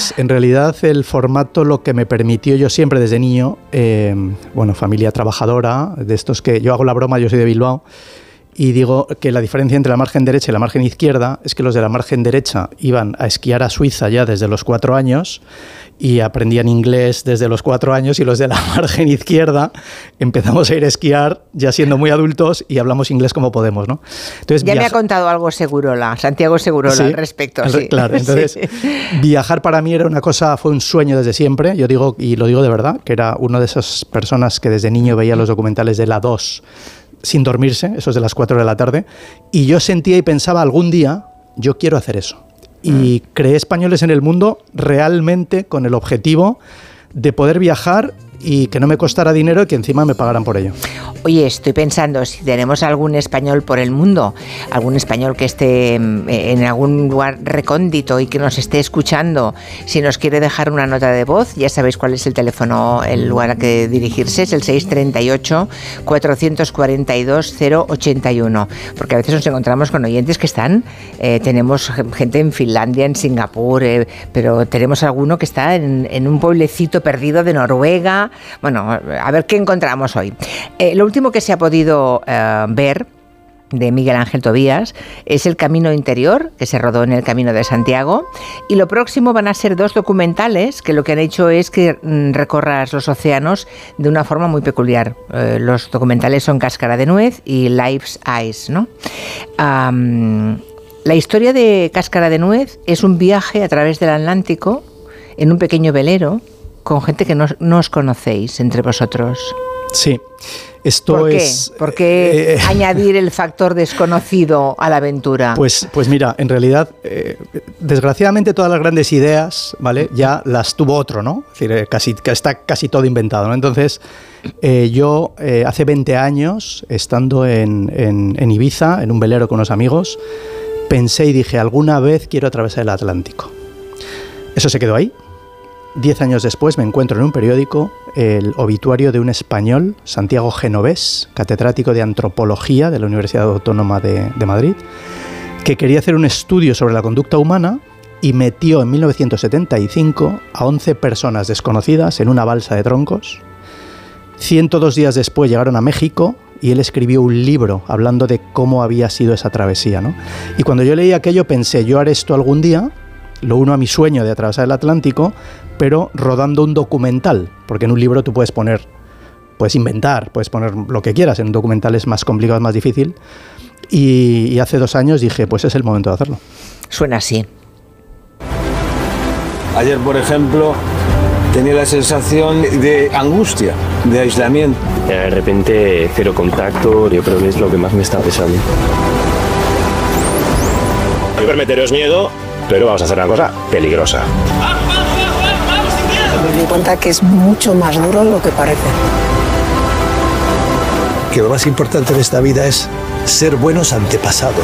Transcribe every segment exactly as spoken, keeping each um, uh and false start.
Pues en realidad el formato lo que me permitió yo siempre desde niño, eh, bueno, familia trabajadora, de estos que yo hago la broma, yo soy de Bilbao, y digo que la diferencia entre la margen derecha y la margen izquierda es que los de la margen derecha iban a esquiar a Suiza ya desde los cuatro años y aprendían inglés desde los cuatro años, y los de la margen izquierda empezamos a ir a esquiar ya siendo muy adultos y hablamos inglés como podemos, ¿no? Entonces, ya viaja... me ha contado algo Segurola, Santiago Segurola, sí, al respecto. El, sí. Claro, entonces sí. Viajar para mí era una cosa, fue un sueño desde siempre, yo digo, y lo digo de verdad, que era una de esas personas que desde niño veía los documentales de la dos sin dormirse, esos de las cuatro de la tarde, y yo sentía y pensaba algún día, yo quiero hacer eso. Y creé Españoles en el Mundo realmente con el objetivo de poder viajar y que no me costara dinero y que encima me pagaran por ello. Oye, estoy pensando si tenemos algún español por el mundo, algún español que esté en algún lugar recóndito y que nos esté escuchando, si nos quiere dejar una nota de voz, ya sabéis cuál es el teléfono, el lugar a que dirigirse, es el seis tres ocho, cuatro cuatro dos, cero ocho uno, porque a veces nos encontramos con oyentes que están, eh, tenemos gente en Finlandia, en Singapur, eh, pero tenemos alguno que está en, en un pueblecito perdido de Noruega. Bueno, a ver qué encontramos hoy. Eh, lo último que se ha podido eh, ver de Miguel Ángel Tobías es El Camino Interior, que se rodó en el Camino de Santiago, y lo próximo van a ser dos documentales que lo que han hecho es que mm, recorras los océanos de una forma muy peculiar. Eh, los documentales son Cáscara de Nuez y Life's Eyes, ¿no? Um, la historia de Cáscara de Nuez es un viaje a través del Atlántico en un pequeño velero con gente que no, no os conocéis entre vosotros. Sí, esto ¿Por qué? es... ¿Por qué eh, añadir el factor desconocido a la aventura? Pues, pues mira, en realidad, eh, desgraciadamente todas las grandes ideas, ¿vale? Ya las tuvo otro, ¿no? Es decir, eh, casi, está casi todo inventado, ¿no? Entonces, eh, yo eh, hace veinte años, estando en, en, en Ibiza, en un velero con unos amigos, pensé y dije, alguna vez quiero atravesar el Atlántico. Eso se quedó ahí. Diez años después me encuentro en un periódico el obituario de un español, Santiago Genovés, catedrático de Antropología de la Universidad Autónoma de, de Madrid, que quería hacer un estudio sobre la conducta humana y metió en mil novecientos setenta y cinco a once personas desconocidas en una balsa de troncos. ciento dos días después llegaron a México y él escribió un libro hablando de cómo había sido esa travesía, ¿no? Y cuando yo leí aquello pensé, yo haré esto algún día, lo uno a mi sueño de atravesar el Atlántico, pero rodando un documental, porque en un libro tú puedes poner, puedes inventar, puedes poner lo que quieras, en un documental es más complicado, es más difícil, y, y hace dos años dije, pues es el momento de hacerlo. Suena así. Ayer, por ejemplo, tenía la sensación de angustia, de aislamiento. De repente, cero contacto, yo creo que es lo que más me está pesando. No permitiros miedo, pero vamos a hacer una cosa peligrosa. Me di cuenta que es mucho más duro de lo que parece. Que lo más importante de esta vida es ser buenos antepasados.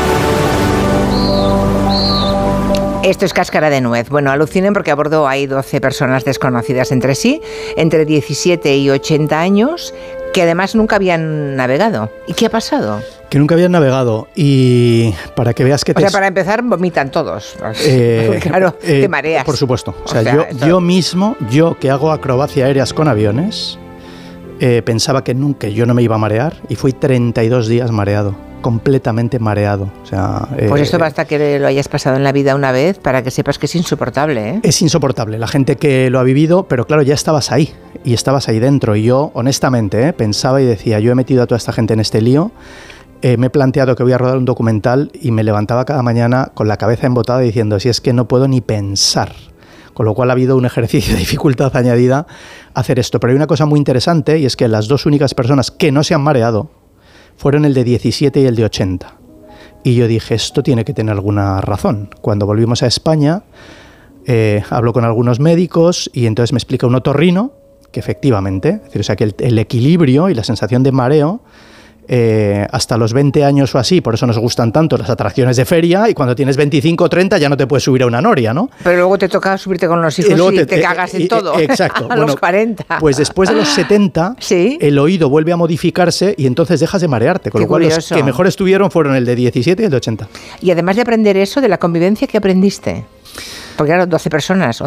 Esto es Cáscara de Nuez. Bueno, alucinen porque a bordo hay doce personas desconocidas entre sí, entre diecisiete y ochenta años, que además nunca habían navegado. ¿Y qué ha pasado? Que nunca habían navegado, y para que veas que... O te... sea, para empezar, vomitan todos. Eh, claro, eh, te mareas. Por supuesto. O sea, o sea yo, esto... yo mismo, yo que hago acrobacia aéreas con aviones, eh, pensaba que nunca yo no me iba a marear, y fui treinta y dos días mareado, completamente mareado. O sea, eh, pues esto basta que lo hayas pasado en la vida una vez para que sepas que es insoportable, ¿eh? Es insoportable, la gente que lo ha vivido, pero claro, ya estabas ahí, y estabas ahí dentro, y yo, honestamente, ¿eh? pensaba y decía, yo he metido a toda esta gente en este lío. Eh, me he planteado que voy a rodar un documental y me levantaba cada mañana con la cabeza embotada diciendo, si es que no puedo ni pensar. Con lo cual ha habido un ejercicio de dificultad añadida hacer esto. Pero hay una cosa muy interesante, y es que las dos únicas personas que no se han mareado fueron el de diecisiete y el de ochenta. Y yo dije, esto tiene que tener alguna razón. Cuando volvimos a España, eh, hablo con algunos médicos y entonces me explica un otorrino que efectivamente, es decir, o sea, que el, el equilibrio y la sensación de mareo, Eh, hasta los veinte años o así, por eso nos gustan tanto las atracciones de feria, y cuando tienes veinticinco o treinta ya no te puedes subir a una noria, ¿no? Pero luego te toca subirte con los hijos y, y te, te cagas en eh, todo. Exacto. a bueno, los cuarenta. Pues después de los setenta, ¿sí? El oído vuelve a modificarse y entonces dejas de marearte, con Qué lo cual curioso. Los que mejor estuvieron fueron el de diecisiete y el de ochenta. Y además de aprender eso, de la convivencia, ¿qué aprendiste? Porque claro, doce personas,